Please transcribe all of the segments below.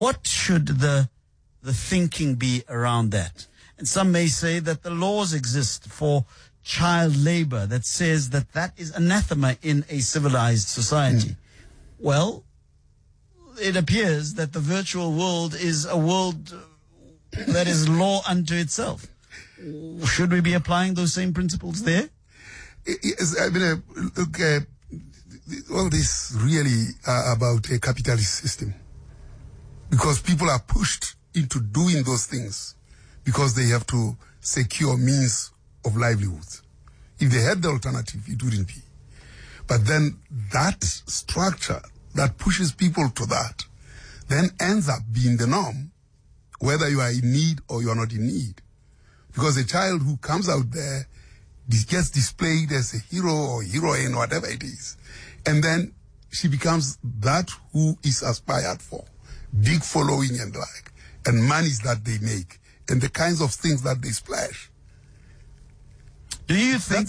What should the thinking be around that? And some may say that the laws exist for child labor that says that is anathema in a civilized society. Well, it appears that the virtual world is a world that is law unto itself. Should we be applying those same principles there? Yes, I mean, look, all this really about a capitalist system, because people are pushed into doing those things because they have to secure means of livelihood. If they had the alternative, it wouldn't be. But then that structure that pushes people to that then ends up being the norm, whether you are in need or you are not in need. Because a child who comes out there gets displayed as a hero or heroine, whatever it is, and then she becomes that who is aspired for. Big following and like, and monies that they make, and the kinds of things that they splash. Do you think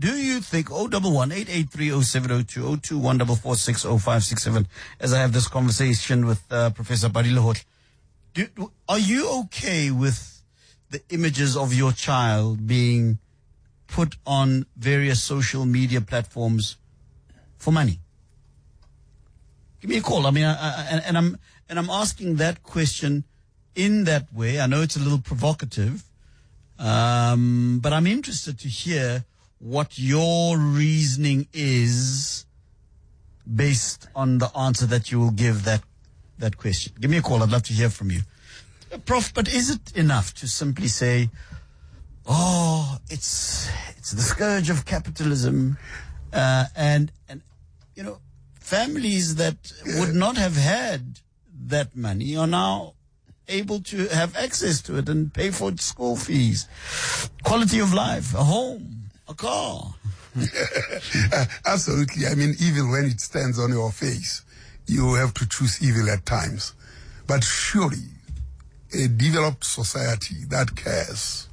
011-883-0702, 021-446-0567, as I have this conversation with Professor Badilhout, are you okay with the images of your child being put on various social media platforms for money? Give me a call. I mean, I'm asking that question in that way. I know it's a little provocative, but I'm interested to hear what your reasoning is based on the answer that you will give that question. Give me a call. I'd love to hear from you. Prof, but is it enough to simply say, oh, it's the scourge of capitalism, and you know, families that would not have had that money are now able to have access to it and pay for school fees, quality of life, a home, a car. Absolutely. I mean, evil, when it stands on your face, you have to choose evil at times. But surely, a developed society that cares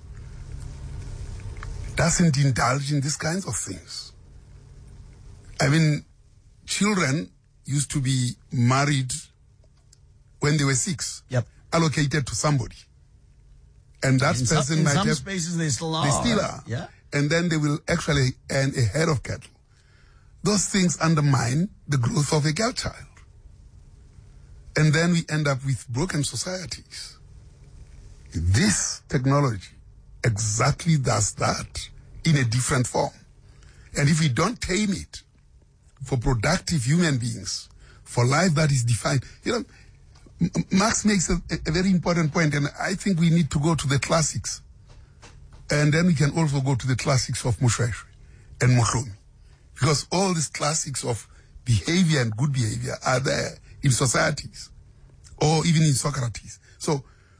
doesn't indulge in these kinds of things. I mean, children used to be married when they were 6. Yep. Allocated to somebody. And that person might have... In some spaces they still are. They still are. Yeah. And then they will actually earn a head of cattle. Those things undermine the growth of a girl child. And then we end up with broken societies. This technology exactly does that in a different form. And if we don't tame it for productive human beings, for life that is defined, you know, Marx makes a very important point, and I think we need to go to the classics. And then we can also go to the classics of Mushweshwe and Mohlomi. Because all these classics of behavior and good behavior are there in societies, or even in Socrates. So,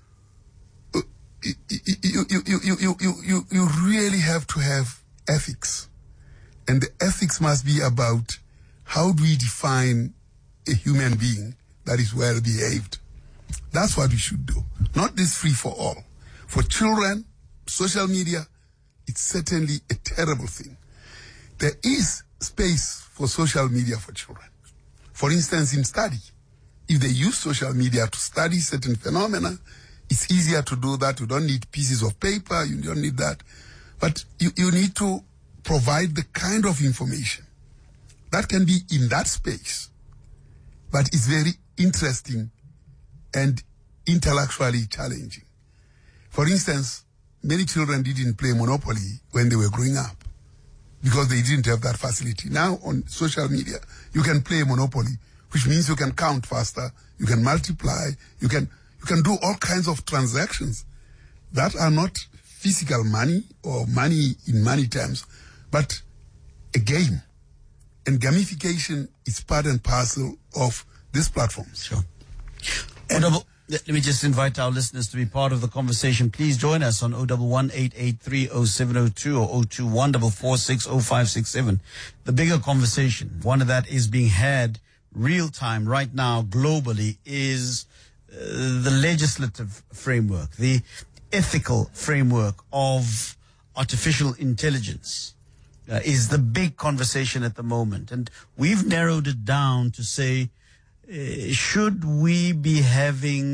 you really have to have ethics. And the ethics must be about how do we define a human being that is well behaved. That's what we should do. Not this free for all. For children, social media, it's certainly a terrible thing. There is space for social media for children. For instance, in study, if they use social media to study certain phenomena, it's easier to do that. You don't need pieces of paper. You don't need that. But you need to provide the kind of information that can be in that space, but it's very interesting and intellectually challenging. For instance, many children didn't play Monopoly when they were growing up because they didn't have that facility. Now on social media, you can play Monopoly, which means you can count faster, you can multiply, you can do all kinds of transactions that are not physical money or money in money terms, but a game. And gamification is part and parcel of these platforms. Sure. Let me just invite our listeners to be part of the conversation. Please join us on 011-883-0702 or 021-446-0567. The bigger conversation, one of that is being had real time right now globally, is the legislative framework, the ethical framework of artificial intelligence. Is the big conversation at the moment. And we've narrowed it down to say should we be having